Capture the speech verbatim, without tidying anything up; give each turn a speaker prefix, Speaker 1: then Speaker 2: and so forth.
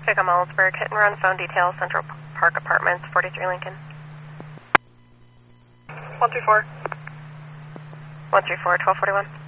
Speaker 1: Jacob Mollsburg, hit and run, phone details, Central Park Apartments, forty-three Lincoln.
Speaker 2: one three four.
Speaker 1: one three four, twelve forty-one.